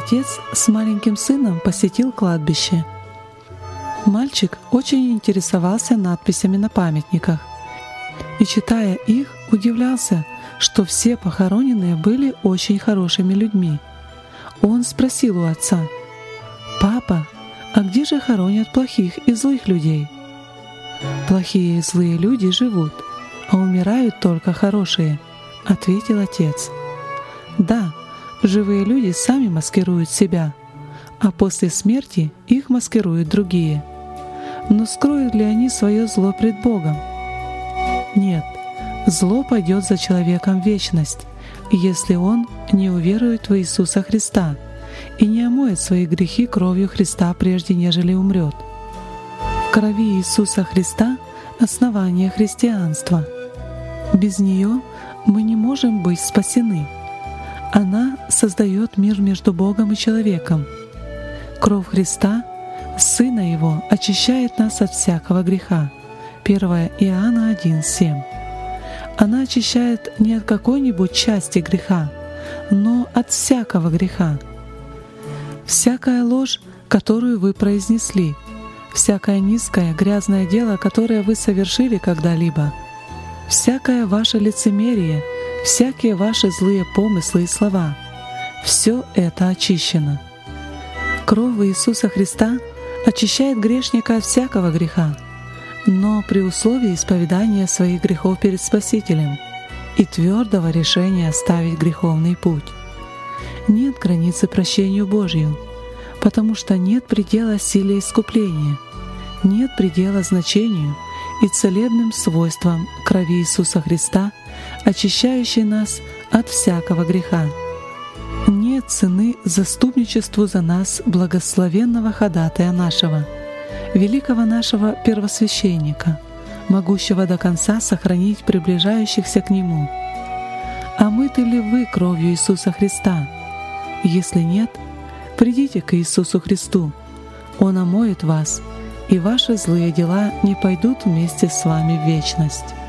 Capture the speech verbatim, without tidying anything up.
Отец с маленьким сыном посетил кладбище. Мальчик очень интересовался надписями на памятниках и, читая их, удивлялся, что все похороненные были очень хорошими людьми. Он спросил у отца: «Папа, а где же хоронят плохих и злых людей?» «Плохие и злые люди живут, а умирают только хорошие», — ответил отец. «Да, живые люди сами маскируют себя, а после смерти их маскируют другие. Но скроют ли они свое зло пред Богом? Нет, зло пойдет за человеком в вечность, если он не уверует в Иисуса Христа и не омоет свои грехи кровью Христа, прежде нежели умрет. В крови Иисуса Христа — основание христианства. Без нее мы не можем быть спасены. Она создает мир между Богом и человеком. Кровь Христа, Сына Его, очищает нас от всякого греха. первое Иоанна один семь. Она очищает не от какой-нибудь части греха, но от всякого греха. Всякая ложь, которую вы произнесли, всякое низкое, грязное дело, которое вы совершили когда-либо, всякое ваше лицемерие, всякие ваши злые помыслы и слова — все это очищено. Кровь Иисуса Христа очищает грешника от всякого греха, но при условии исповедания своих грехов перед Спасителем и твердого решения оставить греховный путь. Нет границы прощению Божью, потому что нет предела силе искупления, нет предела значению и целебным свойствам крови Иисуса Христа, очищающей нас от всякого греха. Нет цены заступничеству за нас благословенного ходатая нашего, великого нашего первосвященника, могущего до конца сохранить приближающихся к Нему. Омыты ли вы кровью Иисуса Христа? Если нет, придите к Иисусу Христу. Он омоет вас, и ваши злые дела не пойдут вместе с вами в вечность.